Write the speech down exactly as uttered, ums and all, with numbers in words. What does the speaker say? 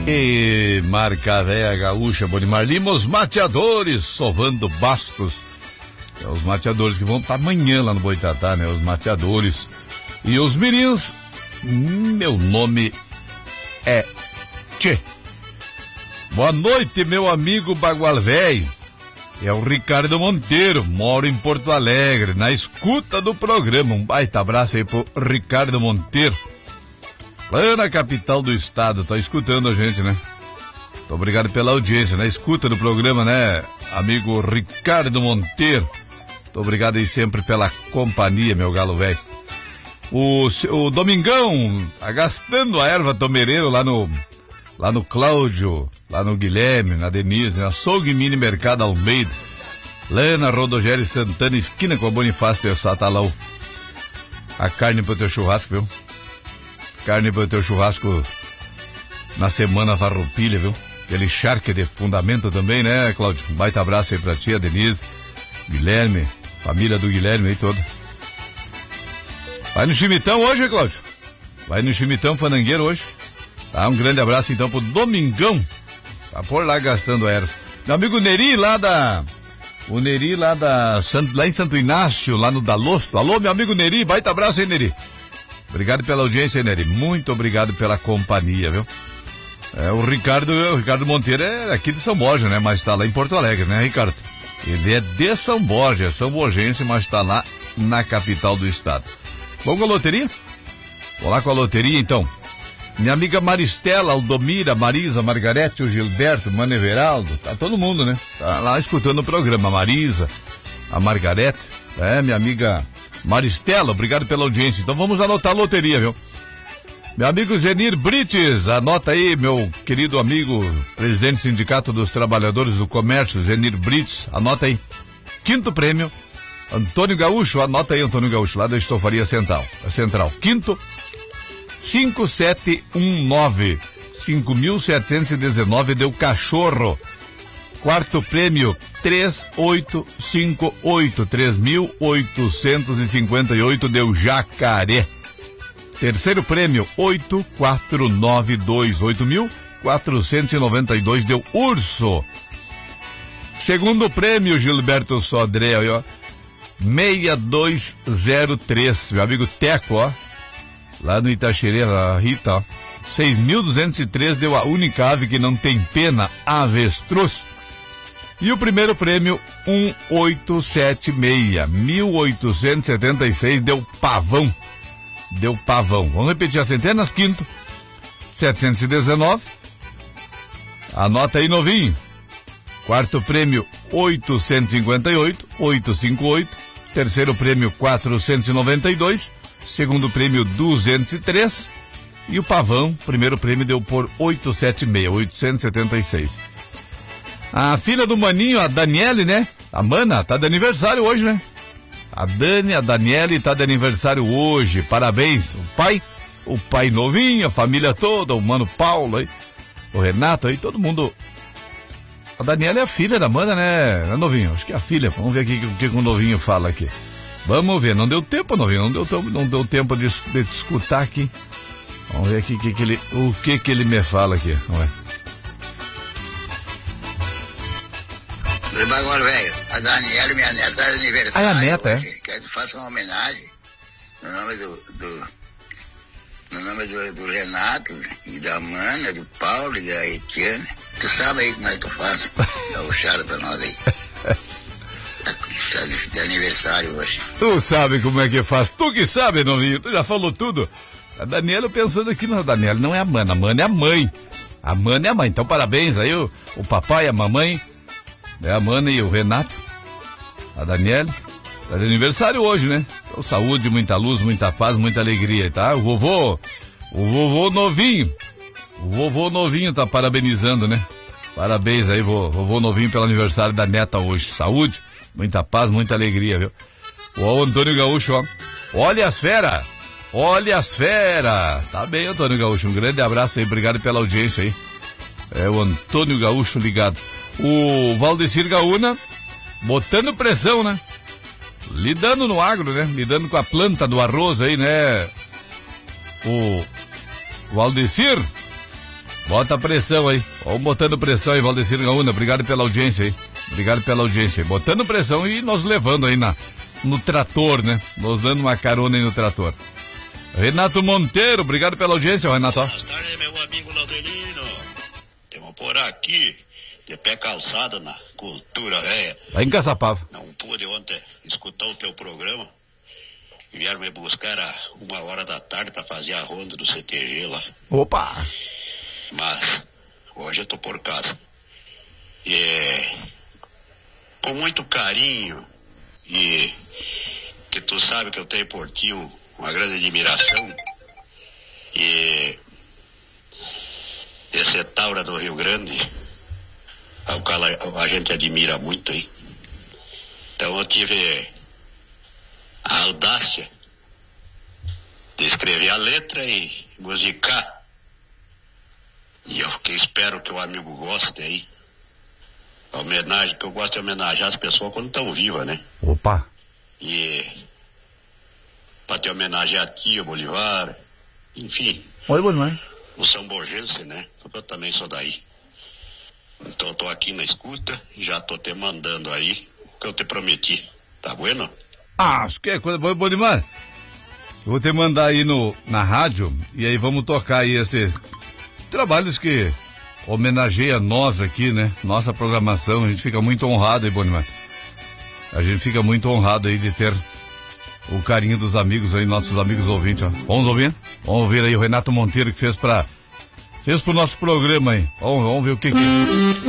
E marca véia gaúcha, Bonimar Lima, os mateadores sovando bastos. É os mateadores que vão estar amanhã lá no Boitatá, né? Os mateadores. E os mirins, meu nome é Tchê. Boa noite, meu amigo Bagual Véio. É o Ricardo Monteiro, moro em Porto Alegre, na escuta do programa. Um baita abraço aí pro Ricardo Monteiro. Lá na capital do estado, tá escutando a gente, né? Muito obrigado pela audiência, na escuta do programa, né, amigo Ricardo Monteiro. Muito obrigado aí sempre pela companhia, meu galo velho. O, o Domingão tá gastando a erva tomereiro lá no, lá no Cláudio, lá no Guilherme, na Denise, na Açougue Mini Mercado Almeida, lá na Rodogério Santana, esquina com a Bonifácio Pessoal, tá lá o, a carne pro teu churrasco, viu? Carne pro teu churrasco na semana farroupilha, viu? Aquele charque de fundamento também, né, Cláudio? Um baita abraço aí pra ti, a Denise, Guilherme, família do Guilherme aí toda. Vai no chimitão hoje, Cláudio? Vai no chimitão fanangueiro hoje? Tá, um grande abraço então pro Domingão. Tá por lá gastando a erva. Meu amigo Neri lá da... O Neri lá da... Lá em Santo Inácio, lá no Dalosto. Alô, meu amigo Neri, baita abraço aí, Neri. Obrigado pela audiência, Neri. Muito obrigado pela companhia, viu? É, o Ricardo, o Ricardo Monteiro é aqui de São Borja, né? Mas tá lá em Porto Alegre, né, Ricardo? Ele é de São Borja, é São Borgense, mas tá lá na capital do estado. Vamos com a loteria? Vou lá com a loteria, então. Minha amiga Maristela, Aldomira, Marisa, Margarete, o Gilberto, o Mano Everaldo, tá todo mundo, né? Tá lá escutando o programa. A Marisa, a Margarete, é, minha amiga Maristela, obrigado pela audiência. Então vamos anotar a loteria, viu? Meu amigo Zenir Brites, anota aí, meu querido amigo, presidente do Sindicato dos Trabalhadores do Comércio, Zenir Brites, anota aí. Quinto prêmio, Antônio Gaúcho, anota aí, Antônio Gaúcho, lá da Estofaria Central. Central. Quinto, cinco sete um nove, cinco mil setecentos e dezenove, deu cachorro. Quarto prêmio, três oito cinco oito, três mil oitocentos e cinquenta e oito, deu jacaré. Terceiro prêmio, oito quatro nove dois, oito mil quatrocentos e noventa e dois, deu urso. Segundo prêmio, Gilberto Sodré, ó, seis dois zero três, meu amigo Teco, ó, lá no Itaxerê, a Rita, ó, seis mil duzentos e três, deu a única ave que não tem pena, avestruz. E o primeiro prêmio, um oito sete seis, mil oitocentos e setenta e seis, deu pavão. Deu pavão. Vamos repetir as centenas. Quinto, setecentos e dezenove. Anota aí, novinho. Quarto prêmio, oitocentos e cinquenta e oito, oitocentos e cinquenta e oito. Terceiro prêmio, quatrocentos e noventa e dois. Segundo prêmio, duzentos e três. E o pavão, primeiro prêmio, deu por oitocentos e setenta e seis, oitocentos e setenta e seis. A filha do Maninho, a Daniele, né? A Mana, tá de aniversário hoje, né? A Dani, a Daniele tá de aniversário hoje. Parabéns. O pai, o pai novinho, a família toda, o Mano Paulo aí, o Renato aí, todo mundo. A Daniela é a filha da Mana, né? Não é, novinho? Acho que é a filha. Vamos ver aqui o que, que o novinho fala aqui. Vamos ver. Não deu tempo, novinho. Não deu, não deu tempo de, de escutar aqui. Vamos ver aqui que que ele, o que que ele me fala aqui. Vamos ver. Agora, velho, a Daniela, minha neta, tá de aniversário. Ah, é a neta, hoje. é? Quero que faça uma homenagem no nome do, do no nome do, do Renato e da Mana, do Paulo e da Etienne. Tu sabe aí como é que tu faz? Dá o chá pra nós aí. Tá, tá de, de aniversário hoje. Tu sabe como é que faz? Tu que sabe, novinho, tu já falou tudo. A Daniela, pensando aqui na Daniela, não é a Mana, a Mana é a mãe. A Mana é a mãe, então parabéns aí, o, o papai, a mamãe. É a Mana e o Renato, a Daniela, tá de aniversário hoje, né? Então, saúde, muita luz, muita paz, muita alegria, tá? O vovô, o vovô novinho, o vovô novinho tá parabenizando, né? Parabéns aí, vovô novinho, pelo aniversário da neta hoje. Saúde, muita paz, muita alegria, viu? O Antônio Gaúcho, ó, olha as fera, olha as fera. Tá bem, Antônio Gaúcho, um grande abraço aí, obrigado pela audiência aí. É o Antônio Gaúcho ligado. O Valdecir Gaúna botando pressão, né? Lidando no agro, né? Lidando com a planta do arroz aí, né? O Valdecir Bota pressão aí. Vamos botando pressão aí, Valdecir Gaúna. Obrigado pela audiência aí. Obrigado pela audiência aí. Botando pressão e nós levando aí na, no trator, né? Nos dando uma carona aí no trator. Renato Monteiro, obrigado pela audiência, Renato. Boa tarde, meu amigo Laudelino. Temos por aqui, de pé calçado na cultura velha. Lá em Caçapava. Não pude ontem escutar o teu programa. Vieram me buscar a uma hora da tarde para fazer a ronda do C T G lá. Opa! Mas hoje eu tô por casa. E é, com muito carinho, e que tu sabe que eu tenho por ti um, uma grande admiração, e esse Taura do Rio Grande, o qual a, a gente admira muito aí. Então eu tive a audácia de escrever a letra e musicar. E eu que espero que o amigo goste aí. A homenagem, que eu gosto de homenagear as pessoas quando estão vivas, né? Opa! E para te homenagear a ti, o Bolivar, enfim. Oi, Bolivar. O São Borgense, né? Eu também sou daí. Então eu tô aqui na escuta e já tô te mandando aí o que eu te prometi. Tá bueno? Ah, acho que é coisa boa, Bolivar. Eu vou te mandar aí no, na rádio e aí vamos tocar aí esse... trabalhos que homenageia nós aqui, né? Nossa programação, a gente fica muito honrado aí, Bonimar. A gente fica muito honrado aí de ter o carinho dos amigos aí, nossos amigos ouvintes, ó. Vamos ouvir? Vamos ouvir aí o Renato Monteiro que fez pra... fez pro nosso programa aí. Vamos, vamos ver o que que é.